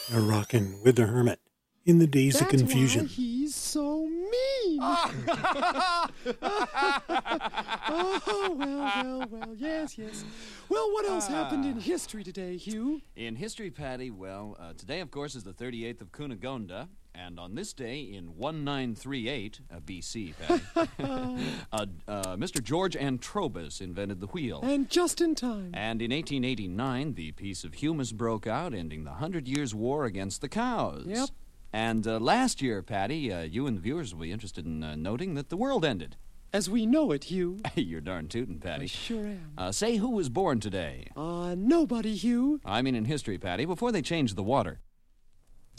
A rockin' with the hermit in the days of That's confusion. why he's so mean. Well, yes. Well, what else happened in history today, Hugh? In history, Patty, today, of course, is the 38th of Cunegonda, and on this day in 1938 BC, Patty, Mr. George Antrobus invented the wheel. And just in time. And in 1889, the Peace of Humus broke out, ending the 100 Years' War against the cows. Yep. And last year, Patty, you and the viewers will be interested in noting that the world ended. As we know it, Hugh. You're darn tootin', Patty. I sure am. Say who was born today. Nobody, Hugh. I mean in history, Patty, before they changed the water.